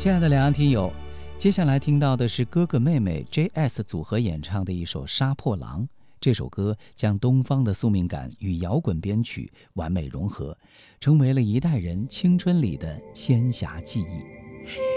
亲爱的两岸听友，接下来听到的是哥哥妹妹 JS 组合演唱的一首《杀破狼》。这首歌将东方的宿命感与摇滚编曲完美融合，成为了一代人青春里的仙侠记忆。